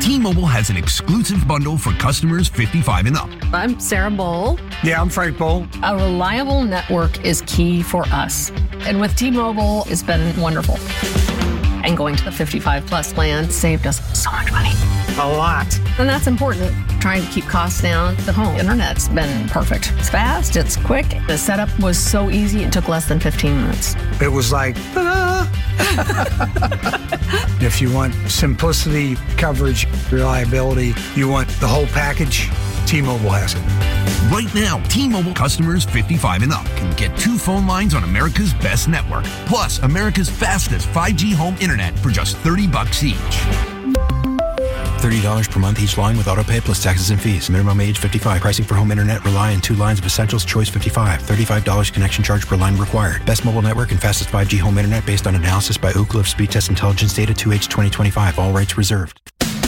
T-Mobile has an exclusive bundle for customers 55 and up. I'm Sarah Bowl. Yeah, I'm Frank Bowl. A reliable network is key for us. And with T-Mobile, it's been wonderful. And going to the 55 plus plan saved us so much money. A lot. And that's important. Trying to keep costs down. The home internet's been perfect. It's fast, it's quick. The setup was so easy, it took less than 15 minutes. It was like, ta-da! If you want simplicity, coverage, reliability, you want the whole package, T-Mobile has it. Right now, T-Mobile customers 55 and up can get 2 phone lines on America's best network, plus America's fastest 5G home internet for just $30 each. $30 per month each line with autopay plus taxes and fees. Minimum age 55. Pricing for home internet rely on 2 lines of Essentials Choice 55. $35 connection charge per line required. Best mobile network and fastest 5G home internet based on analysis by Ookla of Speed Test Intelligence data 2H 2025. All rights reserved.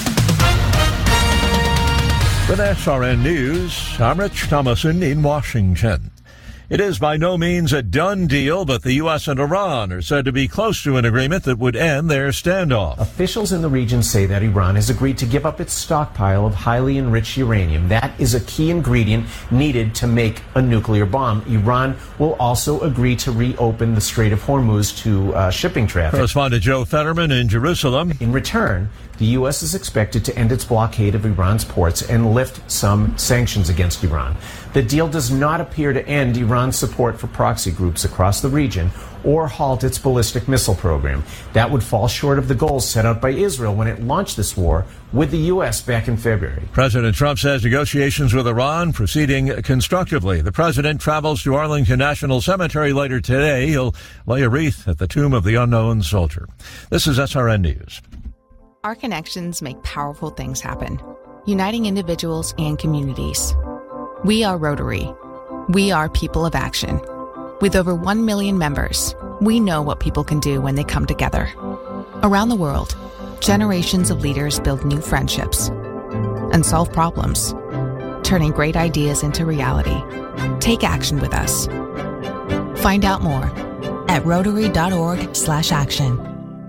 With SRN News, I'm Rich Thomason in Washington. It is by no means a done deal, but the U.S. and Iran are said to be close to an agreement that would end their standoff. Officials in the region say that Iran has agreed to give up its stockpile of highly enriched uranium. That is a key ingredient needed to make a nuclear bomb. Iran will also agree to reopen the Strait of Hormuz to shipping traffic. Correspondent Joe Fetterman in Jerusalem. In return, the U.S. is expected to end its blockade of Iran's ports and lift some sanctions against Iran. The deal does not appear to end Iran's support for proxy groups across the region or halt its ballistic missile program. That would fall short of the goals set out by Israel when it launched this war with the U.S. back in February. President Trump says negotiations with Iran proceeding constructively. The president travels to Arlington National Cemetery later today. He'll lay a wreath at the tomb of the unknown soldier. This is SRN News. Our connections make powerful things happen, uniting individuals and communities. We are Rotary. We are people of action. With over 1 million members, we know what people can do when they come together. Around the world, generations of leaders build new friendships and solve problems, turning great ideas into reality. Take action with us. Find out more at Rotary.org/action.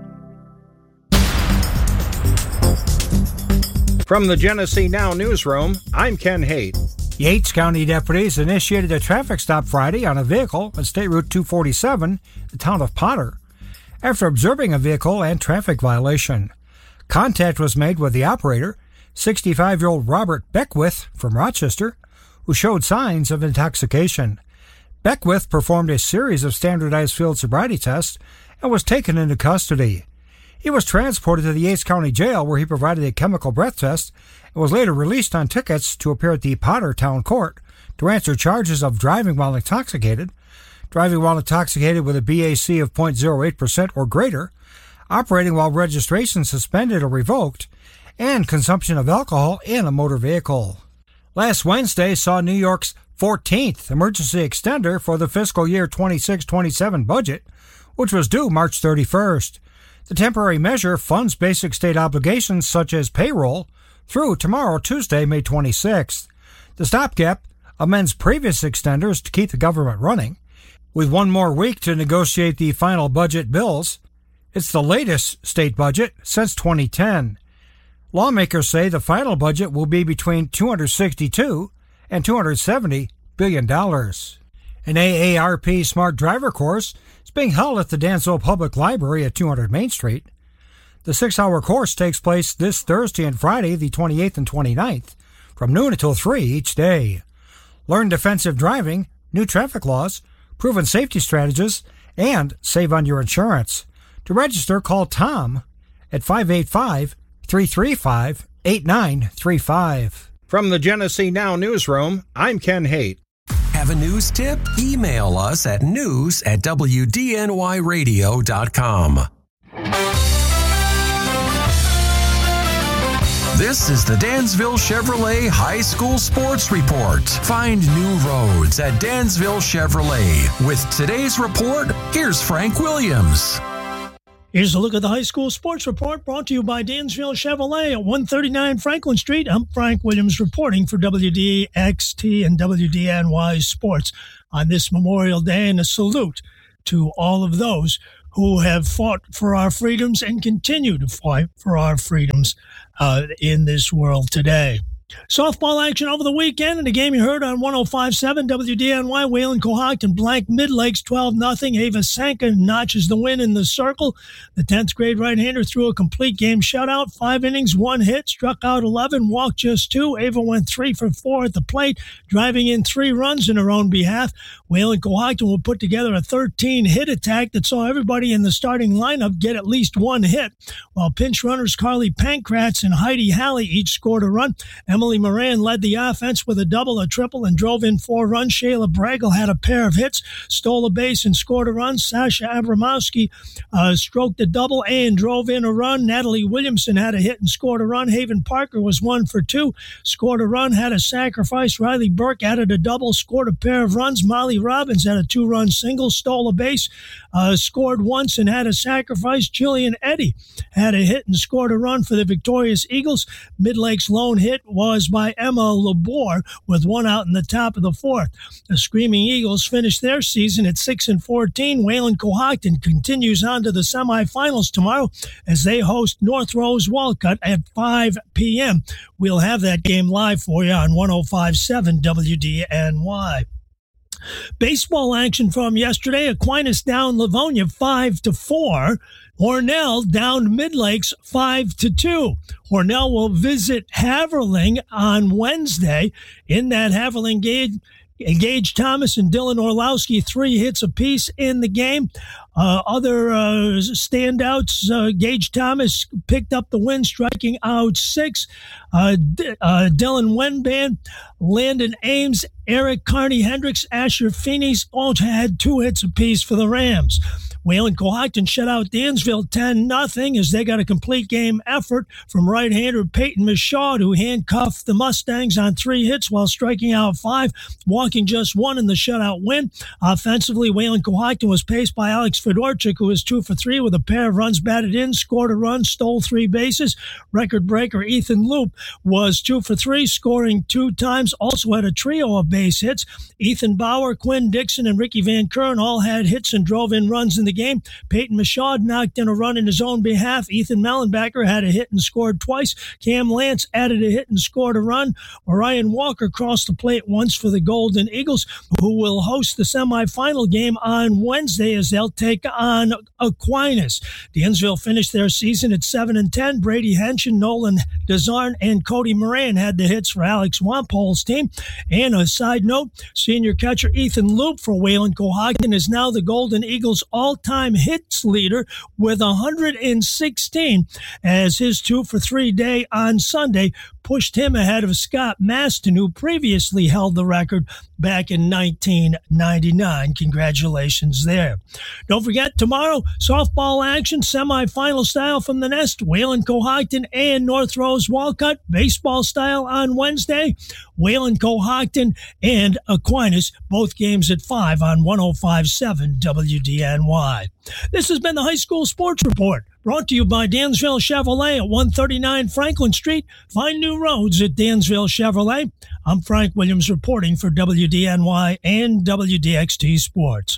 From the Genesee Now newsroom, I'm Ken Haight. Yates County deputies initiated a traffic stop Friday on a vehicle on State Route 247, the town of Potter, after observing a vehicle and traffic violation. Contact was made with the operator, 65-year-old Robert Beckwith from Rochester, who showed signs of intoxication. Beckwith performed a series of standardized field sobriety tests and was taken into custody. He was transported to the Yates County Jail, where he provided a chemical breath test and was later released on tickets to appear at the Potter Town Court to answer charges of driving while intoxicated with a BAC of 0.08% or greater, operating while registration suspended or revoked, and consumption of alcohol in a motor vehicle. Last Wednesday saw New York's 14th emergency extender for the fiscal year 26-27 budget, which was due March 31st. The temporary measure funds basic state obligations such as payroll through tomorrow, Tuesday, May 26th. The stopgap amends previous extenders to keep the government running. With 1 more week to negotiate the final budget bills, it's the latest state budget since 2010. Lawmakers say the final budget will be between $262 and $270 billion. An AARP Smart Driver course is being held at the Dansville Public Library at 200 Main Street. The 6-hour course takes place this Thursday and Friday, the 28th and 29th, from noon until 3 each day. Learn defensive driving, new traffic laws, proven safety strategies, and save on your insurance. To register, call Tom at 585-335-8935. From the Genesee Now newsroom, I'm Ken Haight. Have a news tip? Email us at news@wdnyradio.com. This is the Dansville Chevrolet High School Sports Report. Find new roads at Dansville Chevrolet. With today's report, here's Frank Williams. Here's a look at the high school sports report brought to you by Dansville Chevrolet at 139 Franklin Street. I'm Frank Williams reporting for WDXT and WDNY Sports on this Memorial Day, and a salute to all of those who have fought for our freedoms and continue to fight for our freedoms in this world today. Softball action over the weekend in the game you heard on 105.7 WDNY. Wayland Cohocton blank Mid Lakes 12-0. Ava Sanka notches the win in the circle. The 10th grade right-hander threw a complete game shutout, 5 innings, 1 hit, struck out 11, walked just 2. Ava went 3 for 4 at the plate, driving in 3 runs in her own behalf. Wayland Cohocton will put together a 13-hit attack that saw everybody in the starting lineup get at least 1 hit, while pinch runners Carly Pankratz and Heidi Halley each scored a run. Emily Moran led the offense with a double, a triple, and drove in 4 runs. Shayla Bragel had a pair of hits, stole a base, and scored a run. Sasha Abramowski stroked a double and drove in a run. Natalie Williamson had a hit and scored a run. Haven Parker was 1 for 2, scored a run, had a sacrifice. Riley Burke added a double, scored a pair of runs. Molly Robbins had a 2-run single, stole a base, scored once, and had a sacrifice. Jillian Eddy had a hit and scored a run for the victorious Eagles. Mid Lake's lone hit was by Emma Labor with 1 out in the top of the 4th. The Screaming Eagles finished their season at 6-14. Wayland Cohocton continues on to the semifinals tomorrow as they host North Rose Walcott at 5 p.m. We'll have that game live for you on 105.7 WDNY. Baseball action from yesterday. Aquinas down Livonia 5-4. Hornell down Mid Lakes 5-2. Hornell will visit Haverling on Wednesday. In that Haverling game, Gage Thomas and Dylan Orlowski, 3 hits apiece in the game. Other standouts, Gage Thomas picked up the win, striking out 6. Dylan Wenban, Landon Ames, Eric Carney Hendricks, Asher Feeney's all had 2 hits apiece for the Rams. Wayland Cohocton shut out Dansville 10-0 as they got a complete game effort from right-hander Peyton Michaud, who handcuffed the Mustangs on 3 hits while striking out 5, walking just 1 in the shutout win. Offensively, Wayland Cohocton was paced by Alex Fedorchik, who was 2 for 3 with a pair of runs batted in, scored a run, stole 3 bases. Record breaker Ethan Loop was 2 for 3, scoring 2 times, also had a trio of base hits. Ethan Bauer, Quinn Dixon, and Ricky Van Kuren all had hits and drove in runs in the game. Peyton Michaud knocked in a run in his own behalf. Ethan Mellenbacker had a hit and scored twice. Cam Lance added a hit and scored a run. Orion Walker crossed the plate once for the Golden Eagles, who will host the semifinal game on Wednesday as they'll take on Aquinas. Dansville finished their season at 7-10. Brady Henshin, Nolan Desarn, and Cody Moran had the hits for Alex Wampol's team. And a side note, senior catcher Ethan Loop for Wayland Cohocton is now the Golden Eagles' all-time hits leader with 116, as his 2 for 3 day on Sunday pushed him ahead of Scott Maston, who previously held the record back in 1999. Congratulations there. Don't forget, tomorrow, softball action, semifinal style from the Nest, Wayland Cohocton and North Rose Walcott. Baseball style on Wednesday, Wayland Cohocton and Aquinas, both games at 5 on 105.7 WDNY. This has been the High School Sports Report, brought to you by Dansville Chevrolet at 139 Franklin Street. Find new roads at Dansville Chevrolet. I'm Frank Williams reporting for WDNY and WDXT Sports.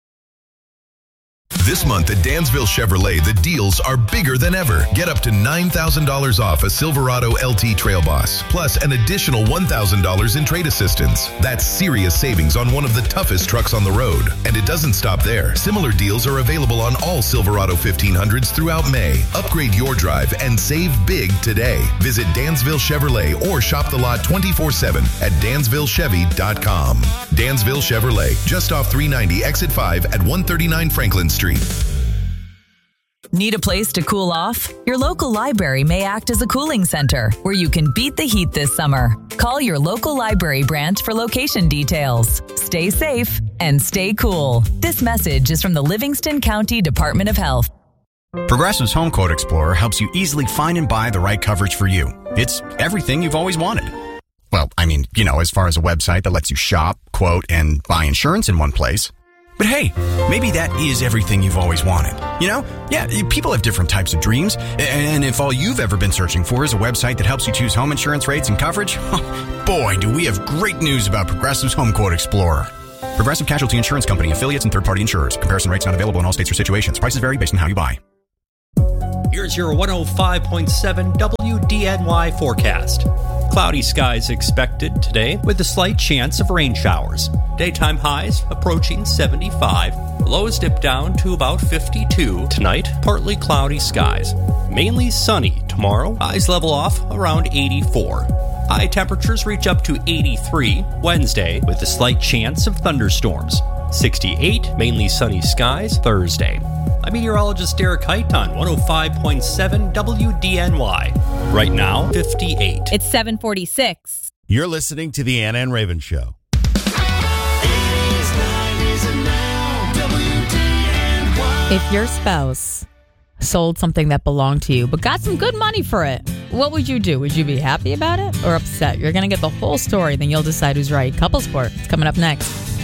This month at Dansville Chevrolet, the deals are bigger than ever. Get up to $9,000 off a Silverado LT Trail Boss, plus an additional $1,000 in trade assistance. That's serious savings on one of the toughest trucks on the road. And it doesn't stop there. Similar deals are available on all Silverado 1500s throughout May. Upgrade your drive and save big today. Visit Dansville Chevrolet or shop the lot 24/7 at DansvilleChevy.com. Dansville Chevrolet, just off 390 exit 5 at 139 Franklin Street. Need a place to cool off? Your local library may act as a cooling center where you can beat the heat this summer. Call your local library branch for location details. Stay safe and stay cool. This message is from the Livingston County Department of Health. Progressive's Home Quote Explorer helps you easily find and buy the right coverage for you. It's everything you've always wanted. Well, I mean, as far as a website that lets you shop, quote, and buy insurance in one place. But hey, maybe that is everything you've always wanted. Yeah, people have different types of dreams. And if all you've ever been searching for is a website that helps you choose home insurance rates and coverage, boy, do we have great news about Progressive's Home Quote Explorer. Progressive Casualty Insurance Company, affiliates, and third-party insurers. Comparison rates not available in all states or situations. Prices vary based on how you buy. Here's your 105.7 WDNY forecast. Cloudy skies expected today with a slight chance of rain showers. Daytime highs approaching 75. Lows dip down to about 52. Tonight, partly cloudy skies. Mainly sunny tomorrow. Highs level off around 84. High temperatures reach up to 83 Wednesday with a slight chance of thunderstorms. 68, mainly sunny skies Thursday. I'm meteorologist Derek Height on 105.7 WDNY. Right now, 58. It's 7:46. You're listening to the Anna and Raven Show. If your spouse sold something that belonged to you but got some good money for it, what would you do? Would you be happy about it or upset? You're going to get the whole story, then you'll decide who's right. Couple Sport is coming up next.